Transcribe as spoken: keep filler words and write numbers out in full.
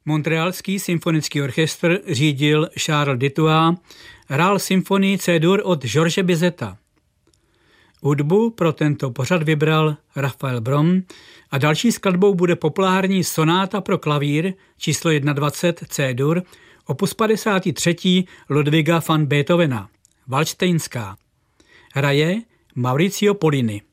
Montrealský symfonický orchestr řídil Charles Dutoit, hrál symfonii C-dur od George Bizeta. Hudbu pro tento pořad vybral Raphael Brom a další skladbou bude populární sonáta pro klavír číslo dvacet jedna C-dur opus padesát tři Ludwiga van Beethovena, Valdštejnská. Hraje Mauricio Pollini.